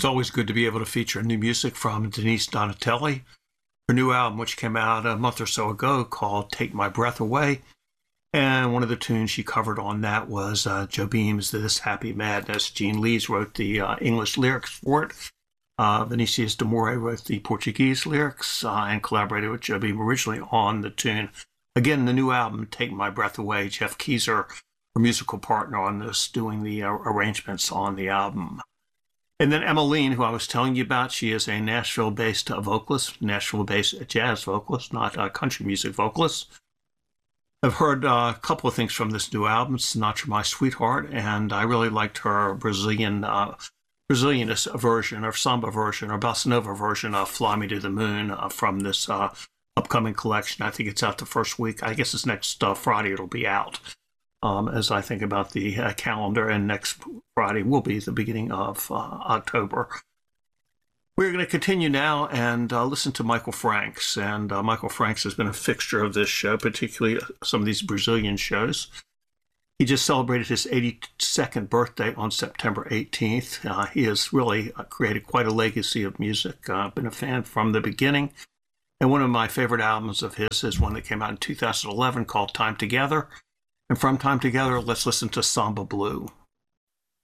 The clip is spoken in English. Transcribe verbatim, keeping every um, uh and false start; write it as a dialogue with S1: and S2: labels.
S1: It's always good to be able to feature new music from Denise Donatelli. Her new album, which came out a month or so ago, called Take My Breath Away. And one of the tunes she covered on that was uh, Jobim's This Happy Madness. Gene Lees wrote the uh, English lyrics for it. Uh, Vinicius de Moraes wrote the Portuguese lyrics uh, and collaborated with Jobim originally on the tune. Again, the new album, Take My Breath Away. Jeff Keyser, her musical partner on this, doing the uh, arrangements on the album. And then Emmeline, who I was telling you about, she is a Nashville-based vocalist, Nashville-based jazz vocalist, not a country music vocalist. I've heard uh, a couple of things from this new album, Sinatra My Sweetheart, and I really liked her Brazilian uh, Brazilianist version, or samba version, or bossa nova version of Fly Me to the Moon uh, from this uh, upcoming collection. I think it's out the first week. I guess it's next uh, Friday it'll be out. Um, as I think about the uh, calendar, and next Friday will be the beginning of uh, October. We're going to continue now and uh, listen to Michael Franks. And uh, Michael Franks has been a fixture of this show, particularly some of these Brazilian shows. He just celebrated his eighty-second birthday on September eighteenth. Uh, he has really uh, created quite a legacy of music. I've uh, been a fan from the beginning. And one of my favorite albums of his is one that came out in two thousand eleven called Time Together. And from Time Together, let's listen to Samba Blue.